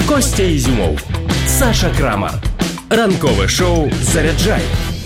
Костя Ізюмов, Саша Крамар. Ранкове шоу «Заряджай»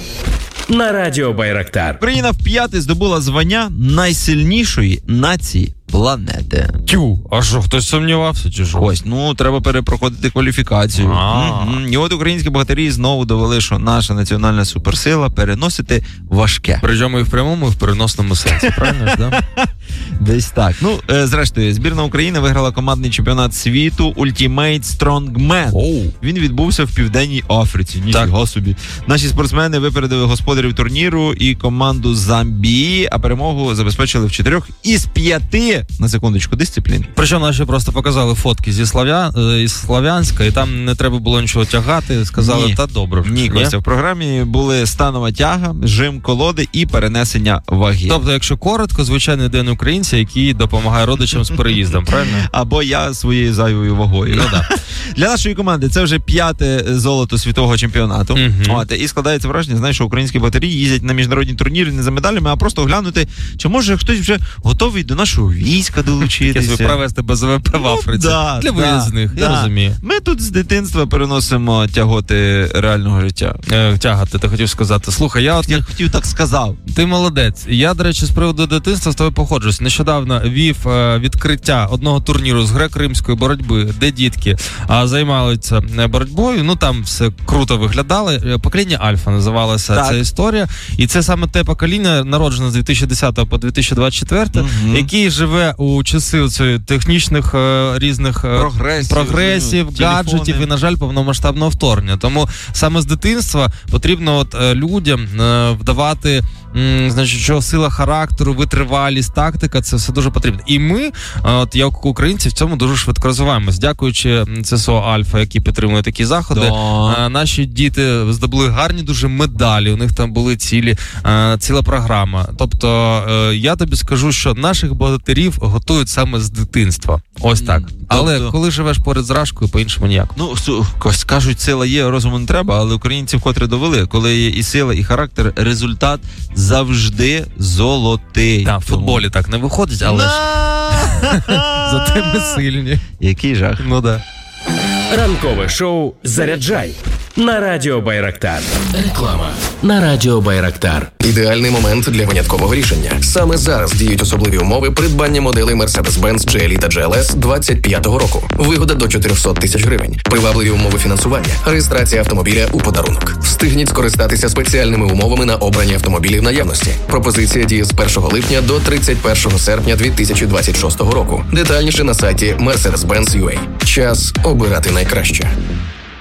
на Радіо Байрактар. Україна вп'яте здобула звання найсильнішої нації планети. А що, хтось сумнівався чи що? Ось, треба перепроходити кваліфікацію. І от українські богатирі знову довели, що наша національна суперсила переносити важке. Причому і в прямому, і в переносному сенсі, правильно ж, да? Десь так. Зрештою, збірна України виграла командний чемпіонат світу Ultimate Strongman. Він відбувся в Південній Африці. Ніфіга собі. Наші спортсмени випередили господарів турніру і команду Замбії, а перемогу забезпечили в 4 із 5, на секундочку, дисциплін. Причому наші просто показали фотки зі Слов'янська, і там не треба було нічого тягати, сказали, та добре. Ні, Костя, в програмі були станова тяга, жим колоди і перенесення ваги. Тобто, якщо коротко, звичайний день українця, який допомагає родичам з переїздом, правильно? Або я своєю зайвою вагою. Для нашої команди це вже 5-те золото світового чемпіонату. І складається враження, знаєш, що українські богатирі їздять на міжнародні турніри не за медалями, а просто оглянути, чи може хтось вже готовий до нашого війська долучитися. Провести БЗВП в Африці. Для виїзних, я розумію. Ми тут з дитинства переносимо тяготи реального життя. Тягати, ти хотів сказати. Слухай, я хотів так сказав. Ти молодець. Я, до речі, з приводу дитинства з тобою походжусь. Нещодавно вів відкриття одного турніру з греко-римської боротьби, де дітки займалися боротьбою. Там все круто виглядало. Покоління Альфа називалася ця історія. І це саме те покоління, народжене з 2010 по 2024, який живе у часи технічних різних прогресів, гаджетів і, на жаль, повномасштабного вторгнення. Тому саме з дитинства потрібно людям вдавати, що сила характеру, витривалість, тактика, це все дуже потрібно. І ми, як українці, в цьому дуже швидко розвиваємось. Дякуючи ЦСО Альфа, які підтримують такі заходи, наші діти здобули гарні дуже медалі, у них там були ціла програма. Тобто, я тобі скажу, що наших богатирів готують саме з дитинства. Ось так. Але коли живеш поряд з Рашкою, по-іншому ніяк. Кажуть, сила є, розуму не треба, але українці вкотре довели, коли є і сила, і характер, результат завжди золотий. В футболі так не виходить, але ж зате ми сильні. Який жах. Ранкове шоу «Заряджай» на Радіо Байрактар. Реклама на Радіо Байрактар. Ідеальний момент для виняткового рішення. Саме зараз діють особливі умови придбання моделей Mercedes-Benz GLE та GLS 25-го року. Вигода до 400 тисяч гривень. Привабливі умови фінансування. Реєстрація автомобіля у подарунок. Встигніть скористатися спеціальними умовами на обрані автомобілі в наявності. Пропозиція діє з 1 липня до 31 серпня 2026 року. Детальніше на сайті Mercedes-Benz.ua. Час обирати найкраще.